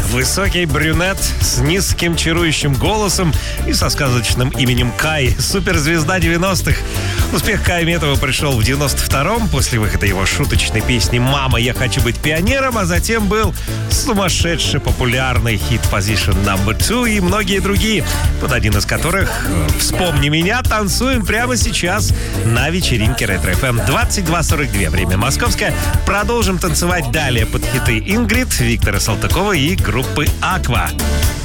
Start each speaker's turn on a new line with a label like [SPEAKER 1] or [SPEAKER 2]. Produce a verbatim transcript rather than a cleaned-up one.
[SPEAKER 1] Высокий брюнет с низким чарующим голосом и со сказочным именем Кай. Суперзвезда девяностых. Успех Кая Метова пришел в девяносто втором после выхода его шуточной песни «Мама, я хочу быть пионером», а затем был сумасшедший популярный хит Position номер два и многие другие, под один из которых «Вспомни меня» танцуем прямо сейчас на вечеринке Ретро эф эм. двадцать два сорок два, время московское. Продолжим танцевать далее под хиты Ингрид, Виктора Салтыкова и группы «Аква».